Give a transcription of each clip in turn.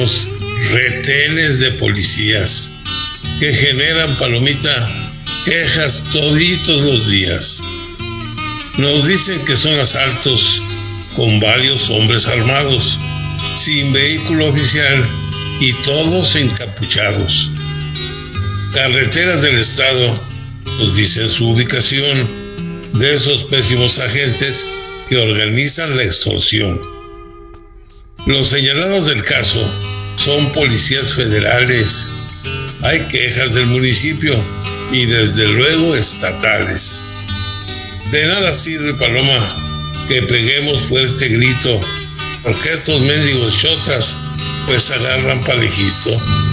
tenemos retenes de policías que generan, Palomita, quejas toditos los días. Nos dicen que son asaltos con varios hombres armados, sin vehículo oficial y todos encapuchados. Carreteras del Estado nos dicen su ubicación de esos pésimos agentes que organizan la extorsión. Los señalados del caso son policías federales. Hay quejas del municipio y desde luego estatales. De nada sirve, Paloma, que peguemos fuerte grito, porque estos mendigos chotas pues agarran parejito.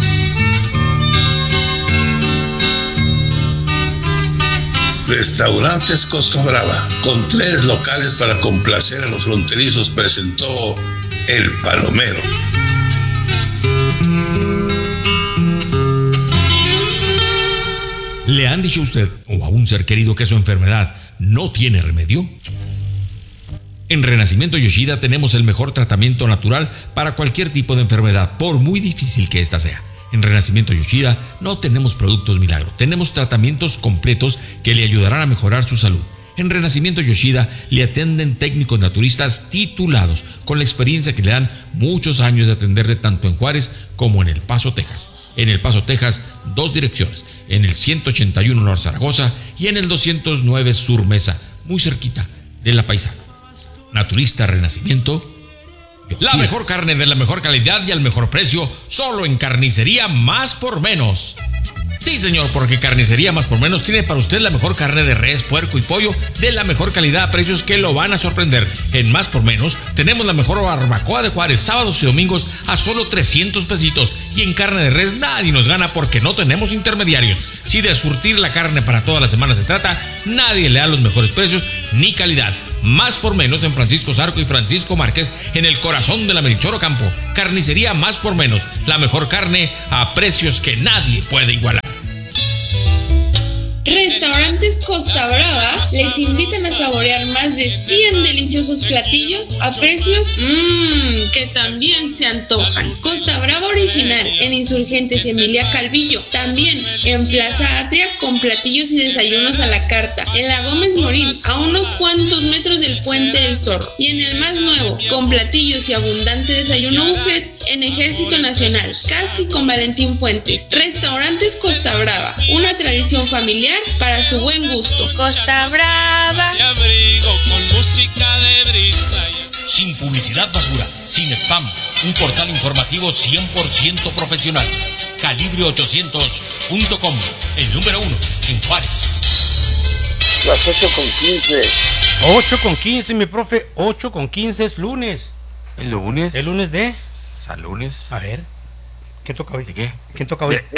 Restaurantes Costa Brava, con 3 locales para complacer a los fronterizos, presentó El Palomero. ¿Le han dicho a usted o a un ser querido que su enfermedad no tiene remedio? En Renacimiento Yoshida tenemos el mejor tratamiento natural para cualquier tipo de enfermedad, por muy difícil que ésta sea. En Renacimiento Yoshida no tenemos productos milagro, tenemos tratamientos completos que le ayudarán a mejorar su salud. En Renacimiento Yoshida le atienden técnicos naturistas titulados, con la experiencia que le dan muchos años de atenderle tanto en Juárez como en El Paso, Texas. En El Paso, Texas, 2 direcciones, en el 181 Norte Zaragoza y en el 209 Sur Mesa, muy cerquita de La Paisana. Naturista Renacimiento Yoshida. La mejor carne de la mejor calidad y al mejor precio, solo en Carnicería Más por Menos. Sí, señor, porque Carnicería Más por Menos tiene para usted la mejor carne de res, puerco y pollo de la mejor calidad a precios que lo van a sorprender. En Más por Menos tenemos la mejor barbacoa de Juárez, sábados y domingos a solo 300 pesitos. Y en carne de res nadie nos gana porque no tenemos intermediarios. Si de surtir la carne para toda la semana se trata, nadie le da los mejores precios ni calidad. Más por Menos en Francisco Zarco y Francisco Márquez, en el corazón de la Melchor Ocampo. Carnicería Más por Menos, la mejor carne a precios que nadie puede igualar. Restaurantes Costa Brava les invitan a saborear más de 100 deliciosos platillos a precios que también se antojan. Costa Brava Original en Insurgentes Emilia Calvillo, también en Plaza Atria con platillos y desayunos a la carta, en la Gómez Morín a unos cuantos metros del Puente del Zorro, y en el más nuevo con platillos y abundante desayuno buffet en Ejército Nacional, casi con Valentín Fuentes. Restaurantes Costa Brava, una tradición familiar para su buen gusto. Costa Brava. Te abrigo con música de brisa. Sin publicidad basura, sin spam, un portal informativo 100% profesional. Calibre800.com, el número 1 en Juárez. Las 8:15. 8:15, mi profe. 8:15 es lunes. ¿El lunes? ¿El lunes de? ¿Al lunes? A ver. ¿Qué toca hoy? ¿De qué? ¿Quién toca hoy?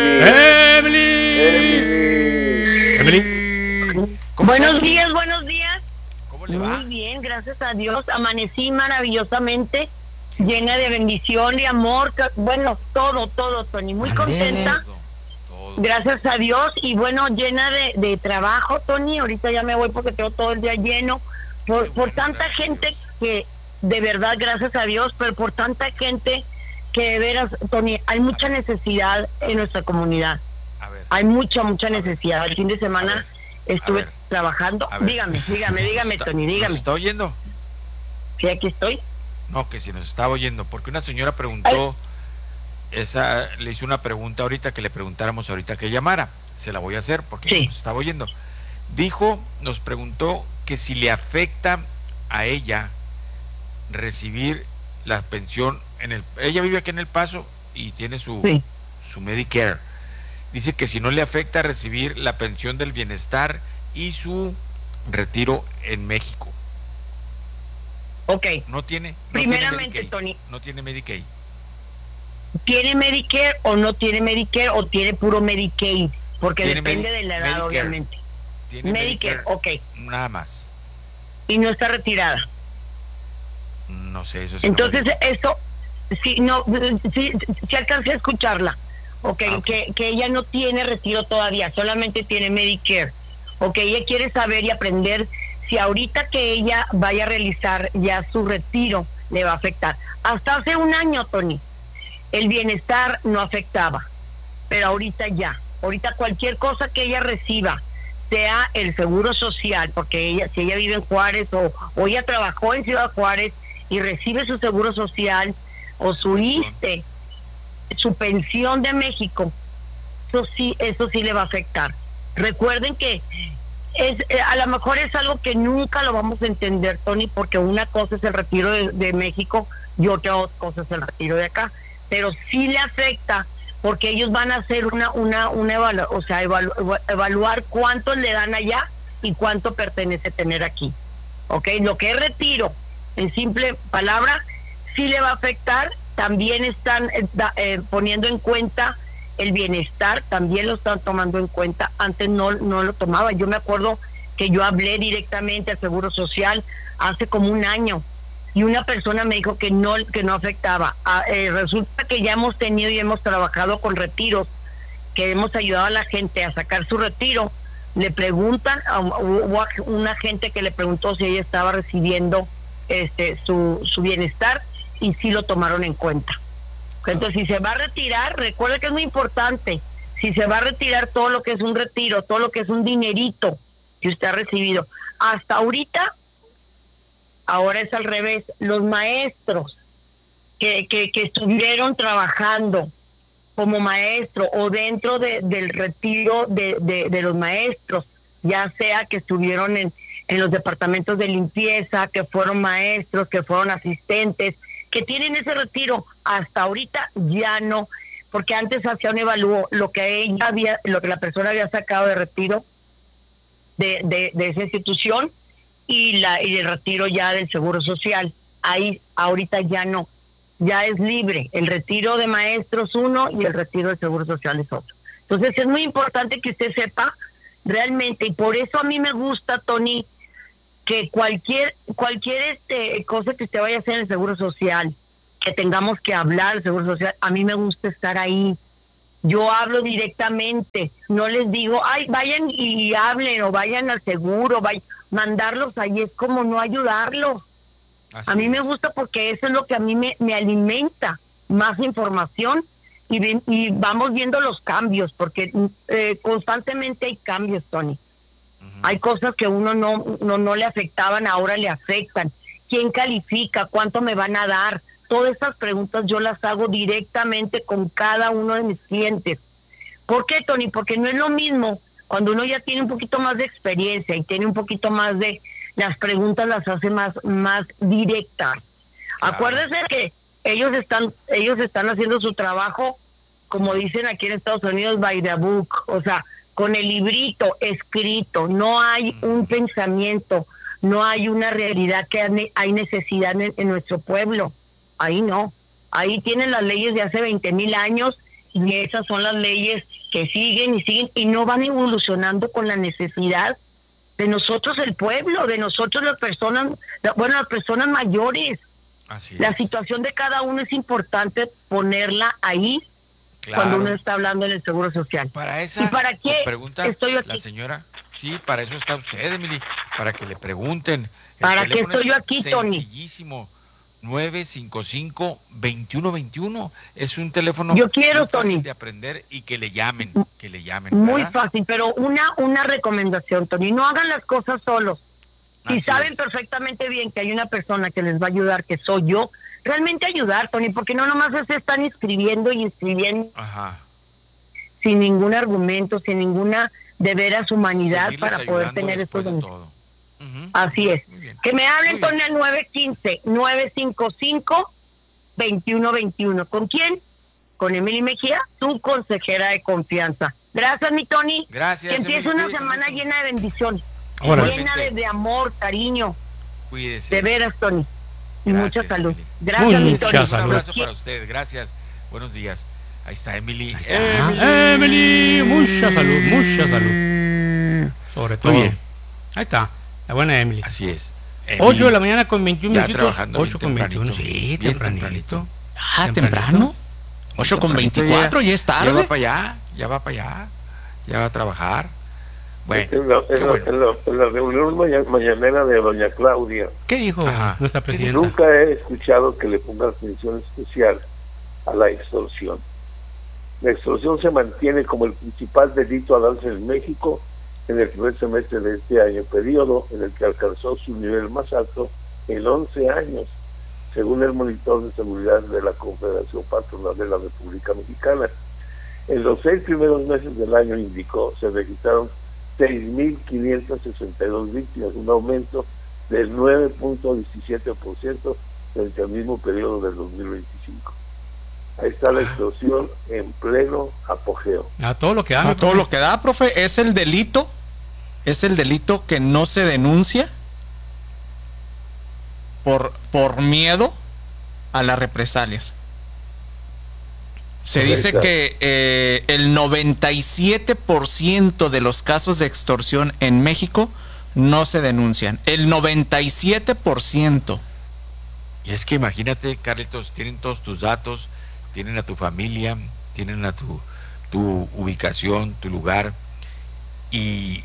Emily. Buenos días, buenos días. ¿Cómo le va? Muy bien, gracias a Dios. Amanecí maravillosamente, llena de bendición, de amor. Bueno, todo, Tony. Muy contenta. Todo. Gracias a Dios. Y bueno, llena de trabajo, Tony. Ahorita ya me voy porque tengo todo el día lleno. Por tanta gente que, de verdad, gracias a Dios, pero por tanta gente que de veras, Tony, hay mucha necesidad en nuestra comunidad. A ver. Hay mucha necesidad. El fin de semana estuve trabajando. Dígame, Tony, dígame. ¿Nos está oyendo? Sí, aquí estoy. No, que si nos estaba oyendo, porque una señora preguntó, le hizo una pregunta ahorita que le preguntáramos ahorita que llamara. Se la voy a hacer porque Sí. nos estaba oyendo. Nos preguntó que si le afecta a ella recibir la pensión ella vive aquí en El Paso y tiene su Medicare. Dice que si no le afecta recibir la pensión del bienestar y su retiro en México. Ok. No tiene Primeramente, Medicaid. Tony, No tiene Medicaid. ¿tiene Medicare o no tiene Medicare o tiene puro Medicaid? Porque Tiene depende de la edad, Medicare. obviamente. Tiene Medicare, ok. Nada más. Y no está retirada. No sé, eso sí. Entonces, eso, sí alcancé a escucharla. Okay, que ella no tiene retiro todavía, solamente tiene Medicare. Ok, ella quiere saber y aprender si ahorita que ella vaya a realizar ya su retiro le va a afectar. Hasta hace un año, Tony, el bienestar no afectaba, pero ahorita ya. Ahorita cualquier cosa que ella reciba, sea el seguro social, porque si ella vive en Juárez o ella trabajó en Ciudad Juárez y recibe su seguro social o su ISSSTE, su pensión de México, eso sí le va a afectar. Recuerden que a lo mejor es algo que nunca lo vamos a entender, Tony, porque una cosa es el retiro de México y otra cosa es el retiro de acá, pero sí le afecta porque ellos van a hacer evaluar cuánto le dan allá y cuánto pertenece tener aquí. ¿Ok? Lo que es retiro, en simple palabra, sí le va a afectar. También están poniendo en cuenta el bienestar, también lo están tomando en cuenta. Antes no lo tomaba. Yo me acuerdo que yo hablé directamente al Seguro Social hace como un año y una persona me dijo que no afectaba. Resulta que ya hemos tenido y hemos trabajado con retiros, que hemos ayudado a la gente a sacar su retiro. Le preguntan, hubo una gente que le preguntó si ella estaba recibiendo su bienestar y sí lo tomaron en cuenta. Entonces, si se va a retirar, recuerde que es muy importante, si se va a retirar todo lo que es un retiro, todo lo que es un dinerito que usted ha recibido, hasta ahorita, ahora es al revés, los maestros que estuvieron trabajando como maestro o dentro del retiro de los maestros, ya sea que estuvieron en los departamentos de limpieza, que fueron maestros, que fueron asistentes, que tienen ese retiro, hasta ahorita ya no, porque antes hacía un evalúo lo que la persona había sacado de retiro de esa institución y el retiro ya del Seguro Social. Ahí ahorita ya no, ya es libre, el retiro de maestros uno y el retiro del Seguro Social es otro. Entonces es muy importante que usted sepa realmente, y por eso a mí me gusta, Tony, que cualquier cosa que usted vaya a hacer en el Seguro Social, que tengamos que hablar del Seguro Social, a mí me gusta estar ahí. Yo hablo directamente, no les digo, ay, vayan y hablen, o vayan al seguro, mandarlos ahí es como no ayudarlos. Así a mí me gusta porque eso es lo que a mí me alimenta, más información, y vamos viendo los cambios, porque constantemente hay cambios, Tony. Hay cosas que uno no le afectaban, ahora le afectan. ¿Quién califica? ¿Cuánto me van a dar? Todas esas preguntas yo las hago directamente con cada uno de mis clientes. ¿Por qué, Tony? Porque no es lo mismo cuando uno ya tiene un poquito más de experiencia y tiene un poquito más de... Las preguntas las hace más directas. Claro. Acuérdense que ellos están haciendo su trabajo, como dicen aquí en Estados Unidos, by the book, o sea, con el librito escrito. No hay un pensamiento, no hay una realidad que hay necesidad en nuestro pueblo. Ahí no. Ahí tienen las leyes de hace 20,000 años y esas son las leyes que siguen y no van evolucionando con la necesidad de nosotros, el pueblo, de nosotros las personas mayores. Así la situación de cada uno es importante ponerla ahí. Claro. Cuando uno está hablando en el Seguro Social. Para esa, ¿y para qué pregunta estoy aquí? La señora, sí, para eso está usted, Emily, para que le pregunten. ¿Para qué estoy yo aquí, Tony? Sencillísimo, 955-2121, es un teléfono yo quiero, muy fácil Tony, de aprender y que le llamen. Muy fácil, pero una recomendación, Tony, no hagan las cosas solos. Si saben perfectamente bien que hay una persona que les va a ayudar, que soy yo, realmente ayudar, Tony, porque no nomás se están inscribiendo, ajá, sin ningún argumento, sin ninguna de veras humanidad para poder tener estos beneficios. Así es. Que me hablen con el 955-955-2121. ¿Con quién? Con Emily Mejía, tu consejera de confianza. Gracias, mi Tony. Gracias. Que empiece una semana llena de bendición, llena de amor, cariño. Cuídese. De veras, Tony. Y gracias, mucha salud. Emily. Gracias, mi Tony. Un abrazo para usted. Gracias. Buenos días. Ahí está Emily. Emily, mucha salud. Sobre todo. Muy bien. Ahí está, la buena Emily. Así es. 8 de la mañana con 21 minutitos. 8 con 21. Sí, tempranito. ¿Temprano? 8 con 24, ya es tarde. Ya va para allá. Ya va a trabajar. Bueno, en la reunión mañanera de doña Claudia. ¿Qué dijo nuestra presidenta? Nunca he escuchado que le ponga atención especial a la extorsión. La extorsión se mantiene como el principal delito al alza en México en el primer semestre de este año, periodo en el que alcanzó su nivel más alto en 11 años, según el monitor de seguridad de la Confederación Patronal de la República Mexicana. En los 6 primeros meses del año, indicó, se registraron 6.562 víctimas, un aumento del 9.17% frente al mismo periodo del 2025. Ahí está la extorsión en pleno apogeo. A todo lo que da. A todo lo que da, profe. Es el delito que no se denuncia por miedo a las represalias. Se dice que el 97% de los casos de extorsión en México no se denuncian. El 97%. Y es que imagínate, Carlitos, tienen todos tus datos, tienen a tu familia, tienen a tu ubicación, tu lugar, y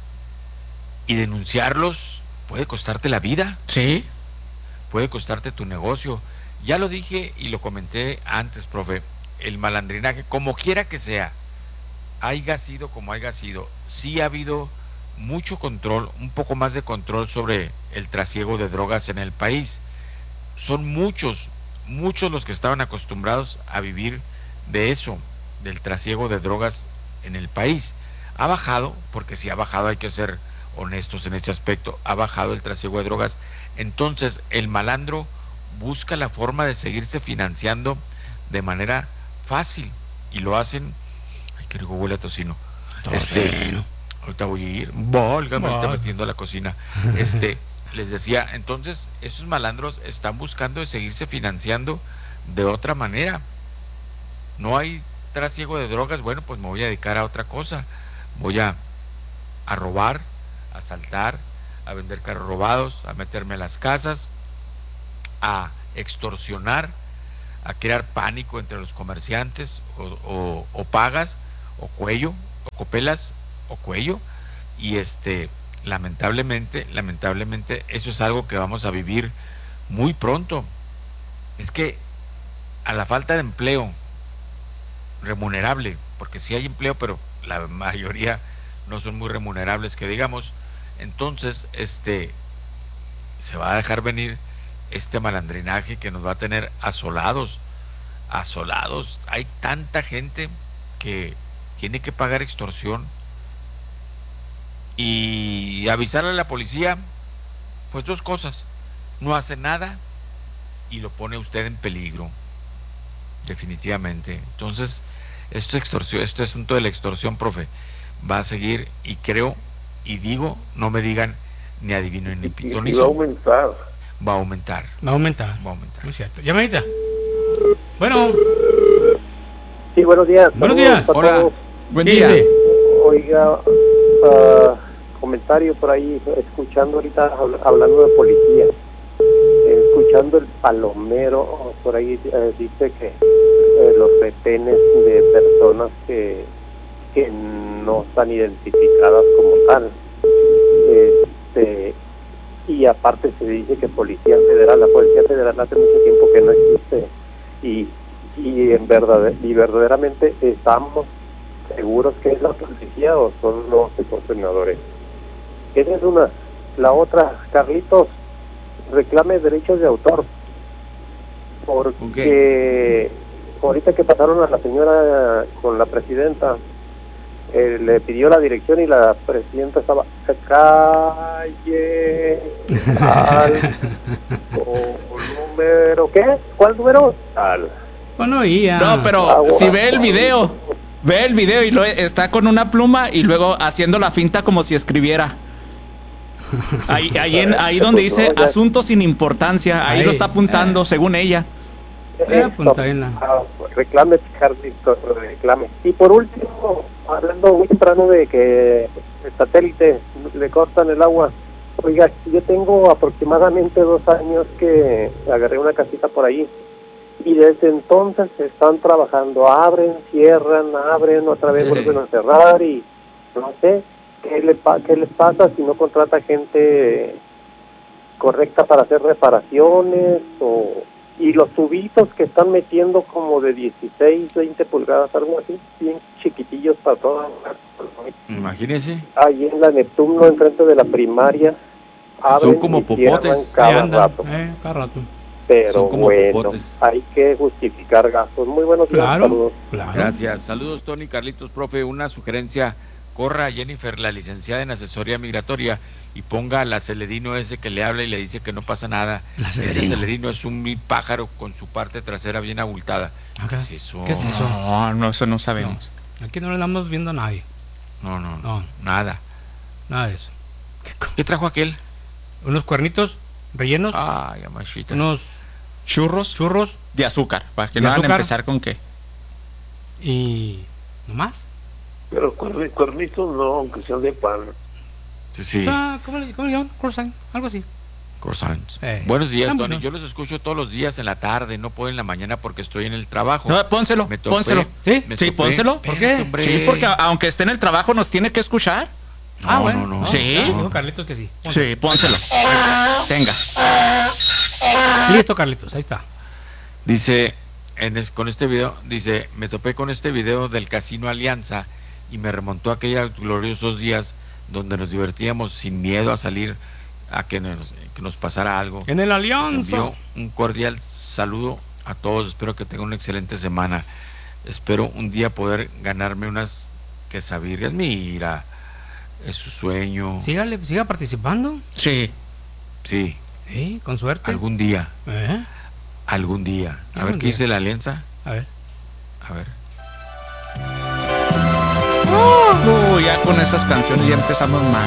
denunciarlos puede costarte la vida. Sí. Puede costarte tu negocio. Ya lo dije y lo comenté antes, profe, el malandrinaje, como quiera que sea, haya sido como haya sido, sí ha habido mucho control, un poco más de control sobre el trasiego de drogas en el país. Son muchos los que estaban acostumbrados a vivir de eso, del trasiego de drogas en el país. Ha bajado, porque si ha bajado, hay que ser honestos en este aspecto, ha bajado el trasiego de drogas. Entonces el malandro busca la forma de seguirse financiando de manera fácil, y lo hacen. Ay, qué rico huele a tocino. Ahorita voy a ir, válgame, ahorita metiendo a la cocina. Les decía, entonces esos malandros están buscando de seguirse financiando de otra manera. No hay trasiego de drogas, bueno, pues me voy a dedicar a otra cosa. Voy a robar, a asaltar, a vender carros robados, a meterme a las casas, a extorsionar, a crear pánico entre los comerciantes, o pagas, o cuello, o copelas, o cuello, y lamentablemente eso es algo que vamos a vivir muy pronto. Es que a la falta de empleo remunerable, porque sí hay empleo, pero la mayoría no son muy remunerables, que digamos, entonces se va a dejar venir este malandrinaje que nos va a tener asolados. Hay tanta gente que tiene que pagar extorsión, y avisarle a la policía, pues dos cosas: no hace nada y lo pone usted en peligro, definitivamente. Entonces este asunto de la extorsión, profe, va a seguir, y creo, y digo, no me digan ni adivino ni pitonizo. Va a aumentar. Muy cierto. Llamadita. Bueno. Sí, buenos días. Buenos días. Hola. Buen día. Oiga, comentario por ahí, escuchando ahorita, hablando de policía, escuchando el palomero, por ahí dice que los retenes de personas que no están identificadas como tal, y aparte se dice que la Policía Federal hace mucho tiempo que no existe, y verdaderamente estamos seguros que es la policía o son los extorsionadores. Esa es una. La otra, Carlitos, reclame derechos de autor, porque ahorita que pasaron a la señora con la presidenta, le pidió la dirección y la presidenta estaba calle número, ¿qué? ¿Cuál número? Bueno, no, pero si ve el video y está con una pluma y luego haciendo la finta como si escribiera. Ahí donde dice asuntos sin importancia, ahí lo está apuntando, según ella. Reclame, Carlitos, reclame. Y por último, hablando muy temprano de que el satélite le cortan el agua. Oiga, yo tengo aproximadamente 2 años que agarré una casita por ahí, y desde entonces están trabajando, abren, cierran, abren, otra vez vuelven a cerrar, y no sé qué les pasa si no contrata gente correcta para hacer reparaciones, o Y los tubitos que están metiendo como de 16, 20 pulgadas, algo así, bien chiquitillos para todas. Imagínese. Ahí en la Neptuno, enfrente de la primaria, son como popotes. Cada rato. Cada rato. Pero son como bueno, popotes. hay que justificar gastos. Muy buenos días, saludos. Claro. Gracias. Saludos, Tony, Carlitos, profe. Una sugerencia: corra a Jennifer, la licenciada en asesoría migratoria, y ponga al acelerino ese que le habla y le dice que no pasa nada. Ese acelerino es un mil pájaro con su parte trasera bien abultada. Okay. ¿Qué es eso? ¿Qué es eso? No, eso no sabemos. No. Aquí no le estamos viendo a nadie. No, No. nada. Nada de eso. ¿Qué trajo aquel? Unos cuernitos rellenos. Ay, amachita. Unos Churros de azúcar, para que no van a empezar con qué. Y nomás. Pero cuernitos no, aunque sean de pan. Sí. O sea, ¿cómo le llaman? Croissant, algo así. Croissants. Buenos días, Vamos, Tony. ¿no? Yo los escucho todos los días en la tarde, no puedo en la mañana porque estoy en el trabajo. No, pónselo. Sí, pónselo. ¿Por qué? Hombre. Sí, porque aunque esté en el trabajo nos tiene que escuchar. No. Sí. Dijo Carlitos que sí. Pónselo. Sí, pónselo. Tenga. Listo, Carlitos, ahí está. Dice, con este video, dice, me topé con este video del Casino Alianza y me remontó a aquellos gloriosos días donde nos divertíamos sin miedo a salir a que nos pasara algo. En el Alianza. Les envío un cordial saludo a todos. Espero que tengan una excelente semana. Espero un día poder ganarme unas quesabirrias. Mira, es su sueño. Siga participando. Sí. Sí. Sí, con suerte. Algún día. Algún día. A ver qué dice la Alianza. A ver. Ya con esas canciones ya empezamos mal.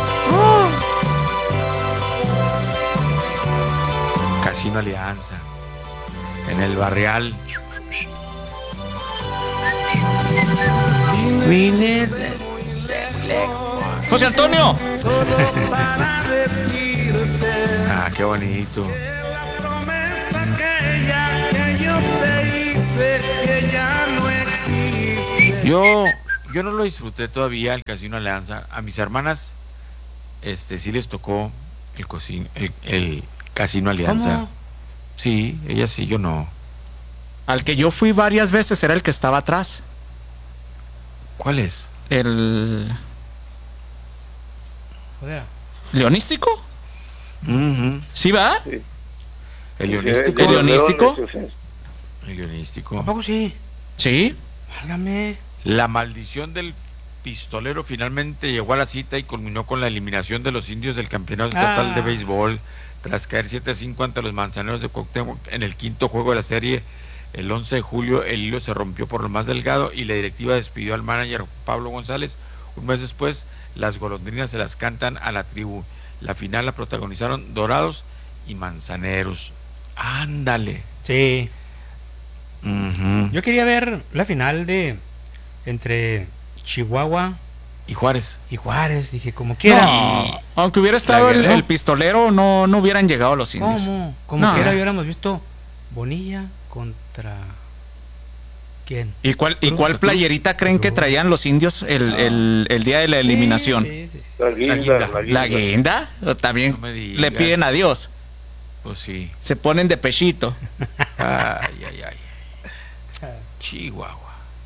Casino Alianza. En el Barrial. José Antonio. Ah, qué bonito. Yo no lo disfruté todavía el Casino Alianza. A mis hermanas sí les tocó el Casino Alianza. ¿Cómo? Sí, ellas sí, yo no. Al que yo fui varias veces era el que estaba atrás. ¿Cuál es? El Joder. ¿Leonístico? ¿Sí va? Sí. ¿El Leonístico? ¿El Leonístico? El Leonístico. ¿A poco sí? Sí. Válgame. La maldición del pistolero finalmente llegó a la cita y culminó con la eliminación de los indios del campeonato estatal de béisbol tras caer 7-5 ante los manzaneros de Cuauhtémoc en el quinto juego de la serie. El 11 de julio el hilo se rompió por lo más delgado y la directiva despidió al manager Pablo González. Un mes después, las golondrinas se las cantan a la tribu. La final la protagonizaron Dorados y Manzaneros. Ándale. Sí. Uh-huh. Yo quería ver la final entre Chihuahua y Juárez. Dije, como quiera. No, aunque hubiera estado el pistolero, no hubieran llegado los indios. ¿Cómo? Como quiera hubiéramos visto Bonilla contra... ¿Quién? ¿Y cuál playerita creen que traían los indios el día de la eliminación? Sí. ¿La guinda? También No me digas. le piden a Dios. Pues sí. Se ponen de pechito. Ay. Chihuahua.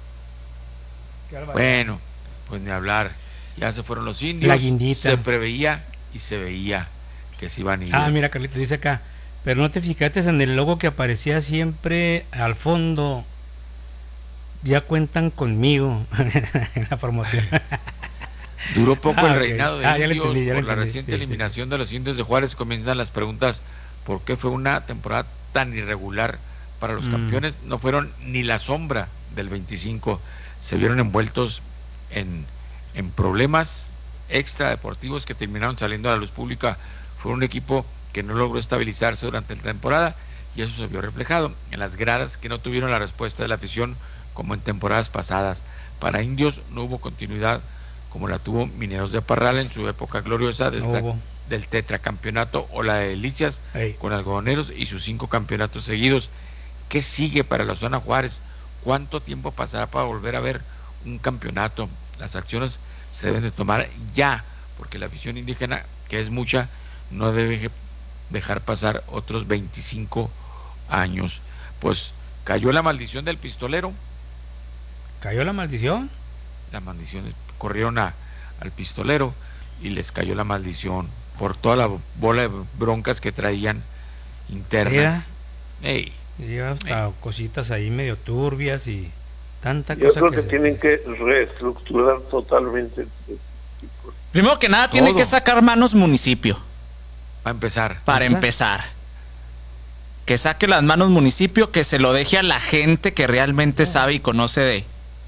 Bueno, pues ni hablar. Ya se fueron los indios. La guindita. Se preveía y se veía que se iban a ir. Mira, Carlito dice acá, pero no te fijaste en el logo que aparecía siempre al fondo. Ya cuentan conmigo en la promoción. Duró poco el ok. reinado de Ya le indios. entendí, ya le Por la entendí. reciente Sí, eliminación de los indios de Juárez comienzan las preguntas: ¿por qué fue una temporada tan irregular para los campeones? No fueron ni la sombra del 25. Se vieron envueltos en problemas extradeportivos que terminaron saliendo a la luz pública. Fue un equipo que no logró estabilizarse durante la temporada y eso se vio reflejado en las gradas, que no tuvieron la respuesta de la afición como en temporadas pasadas. Para indios no hubo continuidad como la tuvo Mineros de Parral en su época gloriosa del tetracampeonato, o la de Delicias con Algodoneros y sus 5 campeonatos seguidos. ¿Qué sigue para la zona Juárez? ¿Cuánto tiempo pasará para volver a ver un campeonato? Las acciones se deben de tomar ya, porque la afición indígena, que es mucha, no debe dejar pasar otros 25 años. Pues cayó la maldición del pistolero. ¿Cayó la maldición? La maldición, corrieron al pistolero y les cayó la maldición por toda la bola de broncas que traían internas. Y hasta cositas ahí medio turbias y tanta Yo cosa. creo que tienen que reestructurar totalmente. Primero que nada, tiene que sacar manos municipio. Para empezar. Que saque las manos municipio, que se lo deje a la gente que realmente sabe y conoce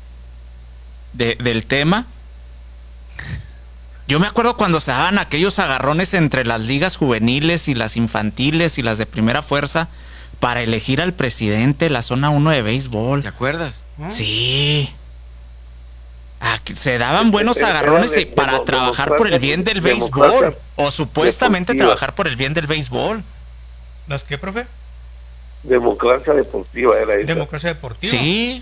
del tema. Yo me acuerdo cuando se daban aquellos agarrones entre las ligas juveniles y las infantiles y las de primera fuerza para elegir al presidente de la zona 1 de béisbol. ¿Te acuerdas? Sí. Se daban buenos agarrones para trabajar por el bien del béisbol. O supuestamente deportiva. trabajar por el bien del béisbol. ¿Las qué, profe? Democracia deportiva era esa. Democracia deportiva. Sí.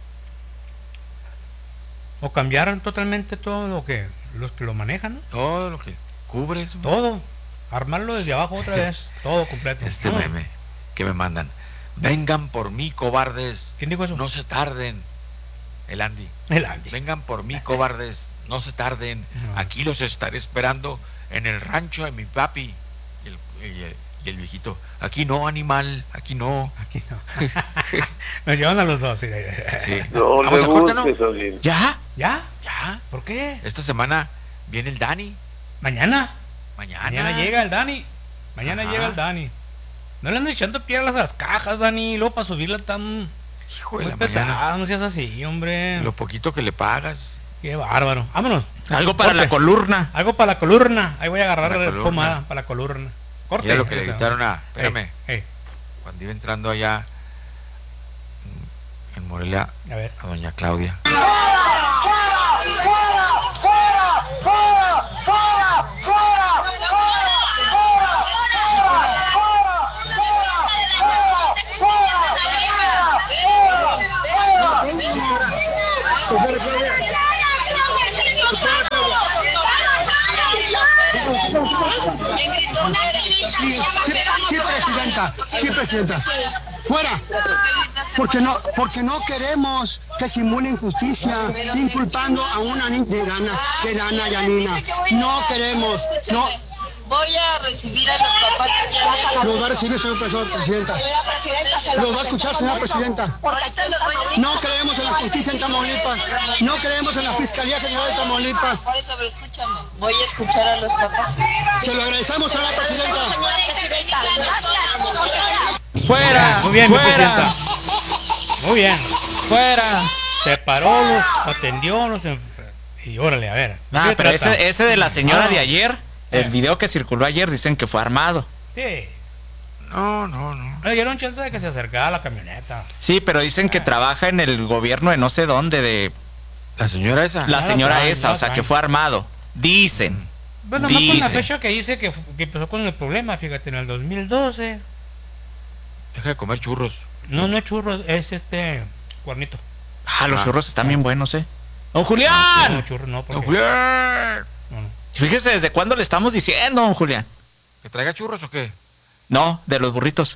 O cambiaron totalmente todo lo que los que lo manejan, ¿no? Todo lo que cubre eso. Todo. Armarlo desde abajo otra vez. Todo completo. Meme que me mandan. Vengan por mí, cobardes. ¿Quién dijo eso? No se tarden. El Andy. Vengan por mí, cobardes. No se tarden. No. Aquí los estaré esperando en el rancho de mi papi. Y el viejito. Aquí no, animal. Aquí no. Nos llevan a los dos. Sí. No, Vamos le a corte, ¿no? busques, alguien. ¿Ya? ¿Ya? ¿Ya? ¿Por qué? Esta semana viene el Dani. ¿Mañana? Mañana llega el Dani. Mañana llega el Dani. No le andan echando piedras a las cajas, Dani. Luego para subirla tan... Hijo de muy la pesado, mañana. no seas así, hombre. Lo poquito que le pagas. Qué bárbaro. Vámonos. Algo para la columna. Algo para la columna. Ahí voy a agarrar Para la columna. pomada para la columna. Corte. Mira lo que le gritaron espérame. Ey. Cuando iba entrando allá en Morelia a doña Claudia. Sí, presidenta. Fuera. Porque no queremos que simulen justicia inculpando a una niña de Dana Yanina. No queremos. No. Voy a recibir a los papás que ya Los va a recibir, señor presidenta. Los va a escuchar, señora presidenta. No creemos en la justicia en Tamaulipas. No creemos en la Fiscalía General de Tamaulipas. Por eso, pero escúchame. Voy a escuchar a los papás. Se lo agradecemos, señora presidenta. ¡Fuera! Muy bien, ¡fuera! presidenta. Muy bien. ¡Fuera! Se paró, los atendió, y órale, a ver. Ah, pero ese de la señora de ayer, el video que circuló ayer, dicen que fue armado. Sí. No. Le dieron chance de que se acercara a la camioneta. Sí, pero dicen que trabaja en el gobierno de no sé dónde, de... ¿La señora esa? La señora esa, o sea, que fue armado. Dicen. Bueno, más con la fecha que dice que empezó con el problema, fíjate, en el 2012. Deja de comer churros. No es churros, es cuernito. Ah, los churros están bien buenos, ¡Don Julián! No, churros no, porque... ¡Don Julián! No. Fíjese desde cuándo le estamos diciendo, don Julián. ¿Que traiga churros o qué? No, de los burritos.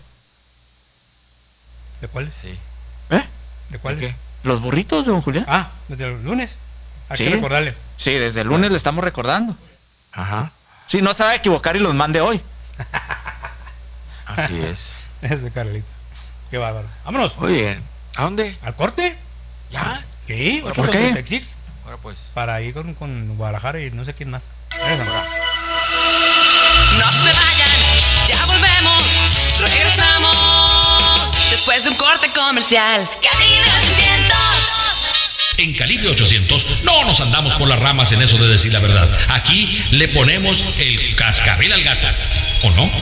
¿De cuáles? Sí. ¿De cuáles? ¿De qué? Los burritos, don Julián. Ah, desde el lunes. Hay Sí. que recordarle. Sí, desde el lunes le estamos recordando. Ajá. Sí, no se va a equivocar y los mande hoy. Así es. Ese Carlito. Qué bárbaro. Vámonos. Muy bien. ¿A dónde? ¿Al corte? ¿Ya? Sí, ¿Por otro qué? con Texix, Ahora pues. para ir con Guadalajara y no sé quién más. Regresamos. No se vayan, ya volvemos, regresamos después de un corte comercial. Calibre 800. En Calibre 800 no nos andamos por las ramas en eso de decir la verdad. Aquí le ponemos el cascabel al gato, ¿o no?